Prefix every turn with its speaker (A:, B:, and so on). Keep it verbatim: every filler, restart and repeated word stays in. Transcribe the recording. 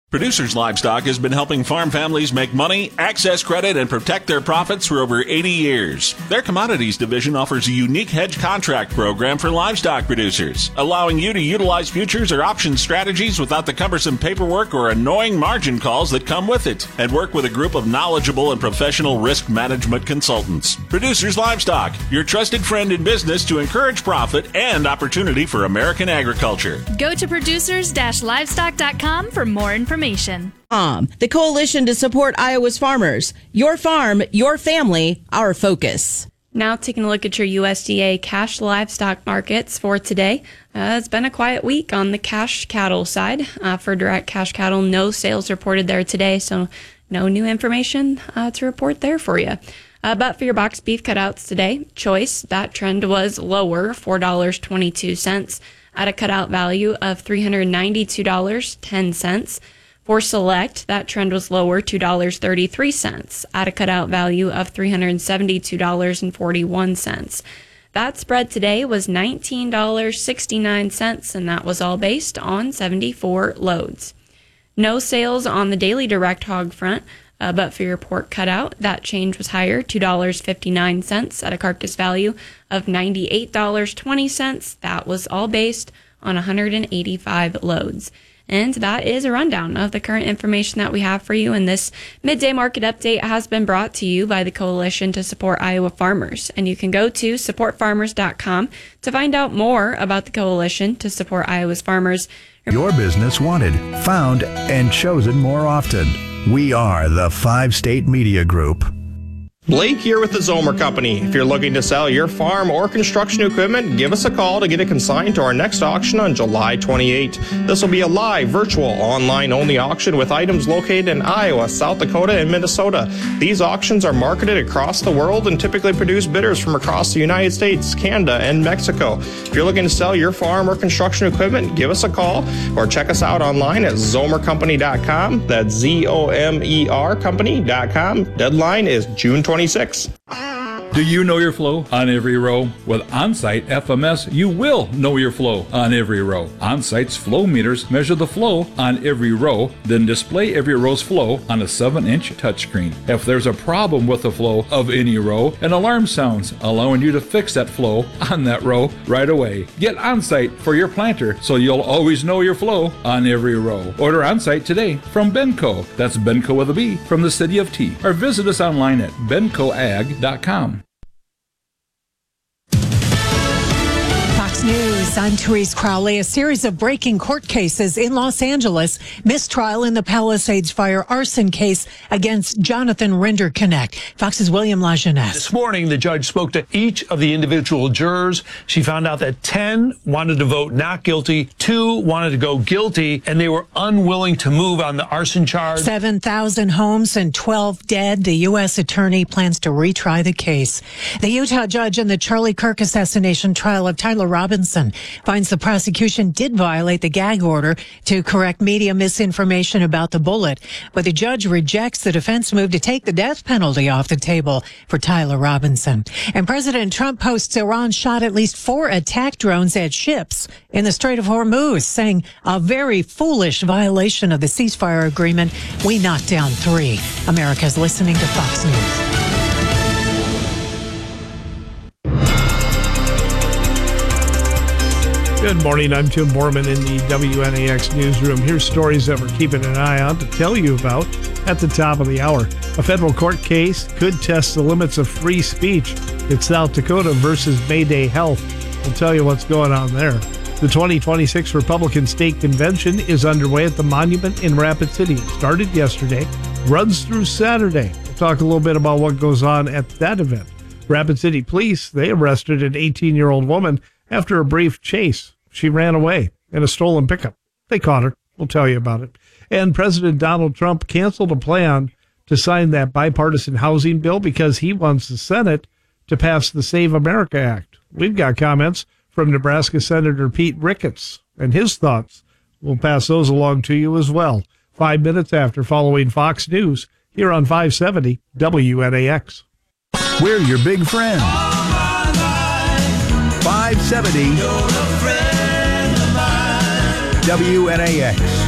A: Producers Livestock has been helping farm families make money, access credit, and protect their profits for over eighty years. Their commodities division offers a unique hedge contract program for livestock producers, allowing you to utilize futures or option strategies without the cumbersome paperwork or annoying margin calls that come with it, and work with a group of knowledgeable and professional risk management consultants. Producers Livestock, your trusted friend in business to encourage profit and opportunity for American agriculture.
B: Go to producers dash livestock dot com for more information.
C: Um, the coalition to support Iowa's farmers. Your farm, your family, our focus.
D: Now taking a look at your U S D A cash livestock markets for today. Uh, it's been a quiet week on the cash cattle side. Uh, for direct cash cattle, no sales reported there today, so no new information uh, to report there for you. Uh, but for your box beef cutouts today, Choice, that trend was lower, four dollars and twenty-two cents at a cutout value of three hundred ninety-two dollars and ten cents. For Select, that trend was lower, two dollars and thirty-three cents at a cutout value of three hundred seventy-two dollars and forty-one cents. That spread today was nineteen dollars and sixty-nine cents, and that was all based on seventy-four loads. No sales on the daily direct hog front, uh, but for your pork cutout, that change was higher, two dollars and fifty-nine cents at a carcass value of ninety-eight dollars and twenty cents. That was all based on one hundred eighty-five loads. And that is a rundown of the current information that we have for you. And this midday market update has been brought to you by the Coalition to Support Iowa Farmers. And you can go to support farmers dot com to find out more about the Coalition to Support Iowa's Farmers.
E: Your business wanted, found, and chosen more often. We are the Five State Media Group.
F: Blake here with the Zomer Company. If you're looking to sell your farm or construction equipment, give us a call to get it consigned to our next auction on July twenty-eighth. This will be a live, virtual, online-only auction with items located in Iowa, South Dakota, and Minnesota. These auctions are marketed across the world and typically produce bidders from across the United States, Canada, and Mexico. If you're looking to sell your farm or construction equipment, give us a call or check us out online at zomer company dot com. That's Z O M E R company dot com. Deadline is June twenty-sixth.
G: Do you know your flow on every row? With OnSite F M S, you will know your flow on every row. OnSite's flow meters measure the flow on every row, then display every row's flow on a seven inch touchscreen. If there's a problem with the flow of any row, an alarm sounds, allowing you to fix that flow on that row right away. Get OnSite for your planter so you'll always know your flow on every row. Order OnSite today from Benco. That's Benco with a B, from the city of T. Or visit us online at benco ag dot com.
H: News. I'm Therese Crowley. A series of breaking court cases in Los Angeles. Mistrial in the Palisades fire arson case against Jonathan Rinderknecht. Fox's William LaJeunesse.
I: This morning, the judge spoke to each of the individual jurors. She found out that ten wanted to vote not guilty, two wanted to go guilty, and they were unwilling to move on the arson charge.
H: seven thousand homes and twelve dead. The U S attorney plans to retry the case. The Utah judge in the Charlie Kirk assassination trial of Tyler Robinson finds the prosecution did violate the gag order to correct media misinformation about the bullet, but the judge rejects the defense move to take the death penalty off the table for Tyler Robinson. And President Trump posts Iran shot at least four attack drones at ships in the Strait of Hormuz, saying a very foolish violation of the ceasefire agreement. We knocked down three. America's listening to Fox News.
J: Good morning. I'm Tim Borman in the W N A X newsroom. Here's stories that we're keeping an eye on to tell you about at the top of the hour. A federal court case could test the limits of free speech. It's South Dakota versus Mayday Health. We'll tell you what's going on there. The twenty twenty-six Republican State Convention is underway at the Monument in Rapid City. It started yesterday, runs through Saturday. We'll talk a little bit about what goes on at that event. Rapid City Police, they arrested an eighteen-year-old woman after a brief chase. She ran away in a stolen pickup. They caught her. We'll tell you about it. And President Donald Trump canceled a plan to sign that bipartisan housing bill because he wants the Senate to pass the Save America Act. We've got comments from Nebraska Senator Pete Ricketts and his thoughts. We'll pass those along to you as well. Five minutes after, following Fox News here on five seventy W N A X.
E: We're your big friend. five seventy W N A X.